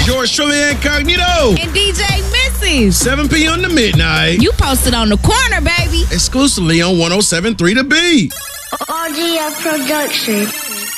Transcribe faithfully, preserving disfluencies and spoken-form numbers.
George Truly Incognito. And D J Missy. seven p.m. to midnight. You posted on the corner, baby. Exclusively on one oh seven point three The Beat. R G F Production.